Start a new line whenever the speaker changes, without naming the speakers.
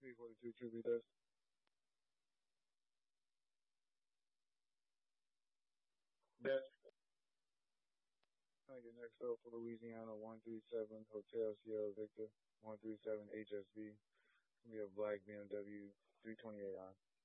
342 Truly Dust.
Yes.
Thank you. Next up for Louisiana, 137 Hotel Sierra Victor, 137 HSV. We have black BMW 328i.